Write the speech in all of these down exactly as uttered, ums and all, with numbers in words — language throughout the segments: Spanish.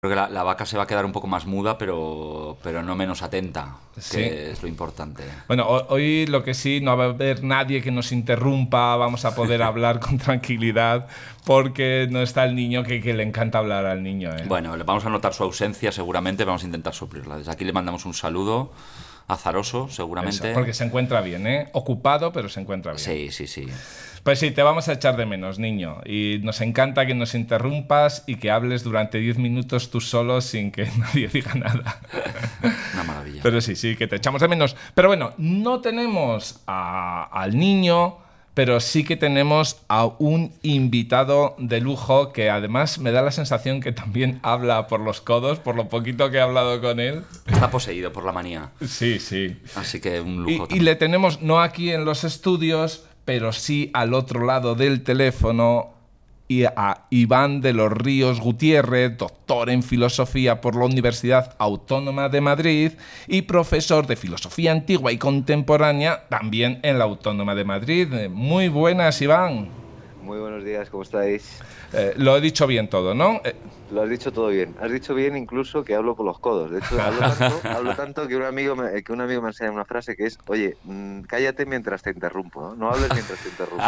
Creo que la, la vaca se va a quedar un poco más muda, pero, pero no menos atenta, Sí. que es lo importante. Bueno, ho- hoy lo que sí, no va a haber nadie que nos interrumpa, vamos a poder hablar con tranquilidad, porque no está el niño que, que le encanta hablar al niño, ¿eh? Bueno, le vamos a notar su ausencia seguramente, vamos a intentar suplirla. Desde aquí le mandamos un saludo azaroso, Eso, seguramente. porque se encuentra bien, ¿eh? Ocupado, pero se encuentra bien. Sí, sí, sí. Pues sí, te vamos a echar de menos, niño. Y nos encanta que nos interrumpas y que hables durante diez minutos tú solo sin que nadie diga nada. Una maravilla. Pero sí, sí, que te echamos de menos. Pero bueno, no tenemos a- al niño, pero sí que tenemos a un invitado de lujo que además me da la sensación que también habla por los codos, por lo poquito que he hablado con él. Está poseído por la manía. Sí, sí. Así que un Y, lujo y también. le tenemos no aquí en los estudios, pero sí al otro lado del teléfono y a Iván de los Ríos Gutiérrez, doctor en filosofía por la Universidad Autónoma de Madrid y profesor de filosofía antigua y contemporánea también en la Autónoma de Madrid. Eh, Muy buenas, Iván. Muy buenos días, ¿cómo estáis? Eh, lo he dicho bien todo, ¿no? Eh, Lo has dicho todo bien. Has dicho bien incluso que hablo por los codos. De hecho, hablo tanto, hablo tanto que un amigo me, que un amigo me enseña una frase que es, oye, mmm, cállate mientras te interrumpo, ¿no? No hables mientras te interrumpo.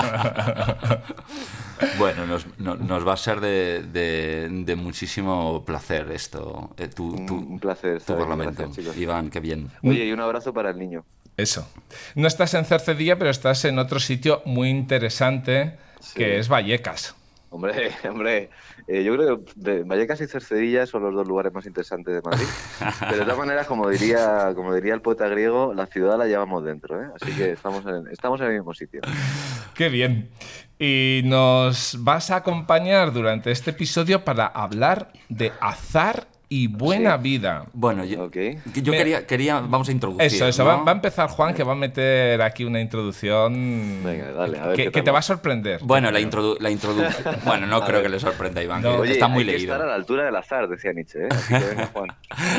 Bueno, nos, no- nos va a ser de, de- de muchísimo placer esto, eh, tu, Un, tu- un placer tu estar aquí. parlamento. Gracias, chicos. Iván, qué bien. Oye, y un abrazo para el niño. Eso. No estás en Cercedilla, pero estás en otro sitio muy interesante Sí. que es Vallecas. Hombre, hombre, eh, yo creo que de- Vallecas y Cercedilla son los dos lugares más interesantes de Madrid. Pero de todas maneras, como diría, como diría el poeta griego, la ciudad la llevamos dentro, ¿eh? Así que estamos en, estamos en el mismo sitio. Qué bien. Y nos vas a acompañar durante este episodio para hablar de azar y buena Sí. vida. Bueno, yo, Ok. yo Me- quería, quería, vamos a introducir. Eso, eso. ¿no? Va, va a empezar Juan, que va a meter aquí una introducción Venga, dale, a ver que, qué que tal te va. va a sorprender. Bueno, la, introdu la introducción. Bueno, no A creo ver. que le sorprenda a Iván, No. que Oye, está muy hay que leído. estar a la altura del azar, decía Nietzsche, ¿eh? Así que venga, Juan.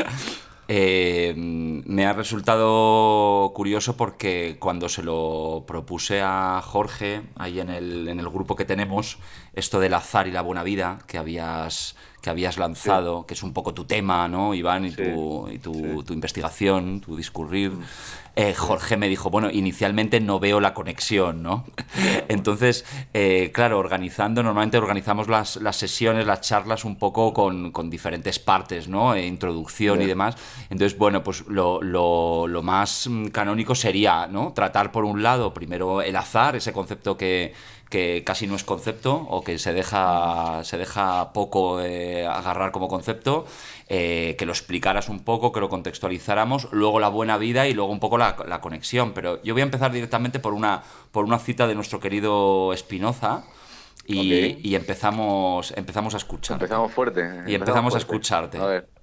Eh, me ha resultado curioso porque cuando se lo propuse a Jorge, ahí en el, en el grupo que tenemos, esto del azar y la buena vida que habías, que habías lanzado, que es un poco tu tema, ¿no, Iván? Y, Sí, tu, y tu, sí. tu investigación, tu discurrir. Eh, Jorge me dijo, bueno, inicialmente no veo la conexión, ¿no? Entonces, eh, claro, organizando, normalmente organizamos las, las sesiones, las charlas un poco con, con diferentes partes, ¿no? Eh, introducción y Ya. demás. Entonces, bueno, pues lo, lo, lo más mm, canónico sería, ¿no? Tratar por un lado primero el azar, ese concepto que, que casi no es concepto o que se deja, se deja poco eh, agarrar como concepto, eh, que lo explicaras un poco, que lo contextualizáramos, luego la buena vida y luego un poco la, la conexión. Pero yo voy a empezar directamente por una, por una cita de nuestro querido Spinoza y, Ok. y empezamos, empezamos a escuchar. Empezamos fuerte. Y empezamos a fuerte. escucharte. A ver.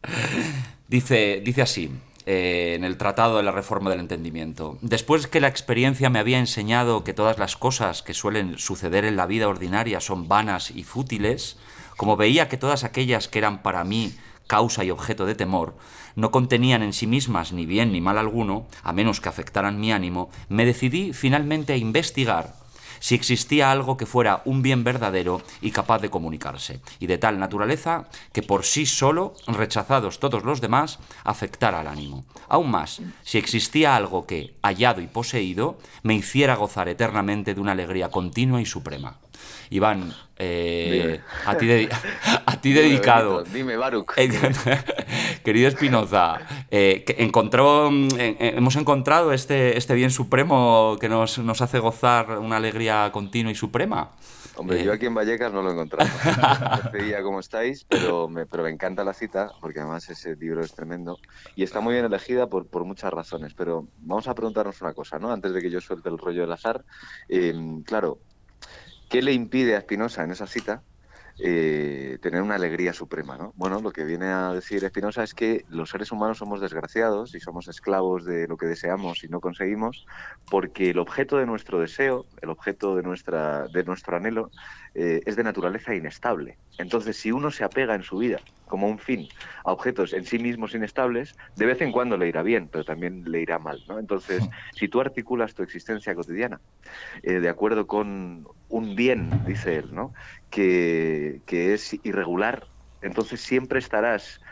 Dice, dice así, eh, en el Tratado de la Reforma del Entendimiento. Después que la experiencia me había enseñado que todas las cosas que suelen suceder en la vida ordinaria son vanas y fútiles, como veía que todas aquellas que eran para mí causa y objeto de temor, no contenían en sí mismas ni bien ni mal alguno, a menos que afectaran mi ánimo, me decidí finalmente a investigar si existía algo que fuera un bien verdadero y capaz de comunicarse, y de tal naturaleza que por sí solo, rechazados todos los demás, afectara al ánimo. Aún más, si existía algo que, hallado y poseído, me hiciera gozar eternamente de una alegría continua y suprema. Iván, eh, a ti, de- a ti Dime, dedicado. Benito, dime, Baruch. Eh, Querido Spinoza, eh, que encontró, mm, eh, eh, hemos encontrado este, este bien supremo que nos, nos hace gozar una alegría continua y suprema. Hombre, Eh, yo aquí en Vallecas no lo he encontrado. No sé ya cómo estáis, pero me, pero me encanta la cita, porque además ese libro es tremendo. Y está muy bien elegida por, por muchas razones. Pero vamos a preguntarnos una cosa, ¿no? Antes de que yo suelte el rollo del azar. Eh, claro, ¿qué le impide a Spinoza en esa cita eh, tener una alegría suprema, ¿no? Bueno, lo que viene a decir Spinoza es que los seres humanos somos desgraciados y somos esclavos de lo que deseamos y no conseguimos, porque el objeto de nuestro deseo, el objeto de, nuestra, de nuestro anhelo, eh, es de naturaleza inestable. Entonces, si uno se apega en su vida como un fin a objetos en sí mismos inestables, de vez en cuando le irá bien, pero también le irá mal, ¿no? Entonces, si tú articulas tu existencia cotidiana eh, de acuerdo con un bien, dice él, ¿no? que, que es irregular, entonces siempre estarás